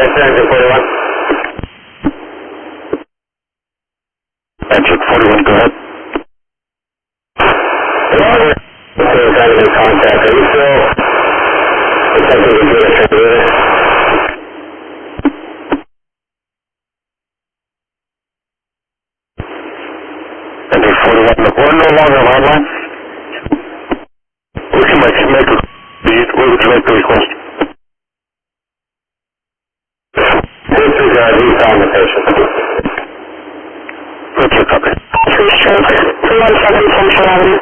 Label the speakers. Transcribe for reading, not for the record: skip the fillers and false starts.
Speaker 1: Engine 41.
Speaker 2: Engine 41, go ahead.
Speaker 1: Still trying to make contact. Are you still attempting to get a transmitter?
Speaker 2: Engine 41, we're no longer online. Would you like to make a request?
Speaker 1: This is recon the patient.
Speaker 2: What's your copy?
Speaker 3: 3 stroke, 317 Central Avenue.